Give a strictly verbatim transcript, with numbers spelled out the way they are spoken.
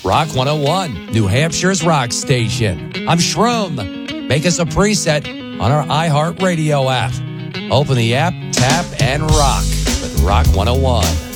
Rock one oh one, New Hampshire's rock station. I'm Shroom. Make us a preset on our iHeartRadio app. Open the app, tap, and rock with Rock one oh one.